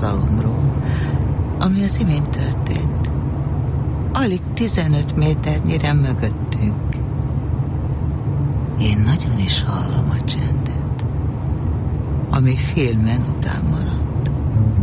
borzalomról, ami az imént történt. Alig 15 méternyire mögöttünk. Én nagyon is hallom a csendet, ami filmen után maradt.